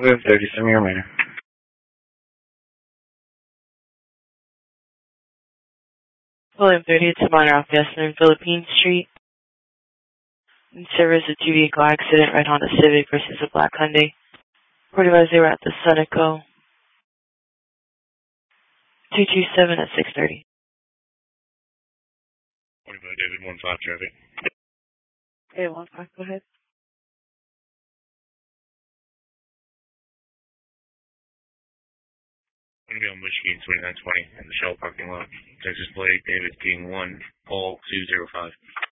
William 30, send me your manor. William 30, it's a minor off Yesner, Philippine Street. In service of 2-vehicle accident, right Honda Civic versus a black Hyundai. Reported they were at the Sunoco. 227 at 6:30. 45 David 15 traffic. Okay, 15, go ahead. I'm going to be on Michigan 2920 in the Shell parking lot. Texas Blake, David King 1, Paul 205.